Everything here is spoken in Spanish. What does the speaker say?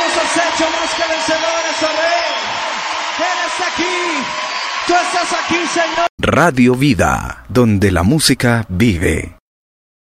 nos has hecho más que vencedores, oh Rey. Eres aquí, tú estás aquí, Señor. Radio Vida, donde la música vive.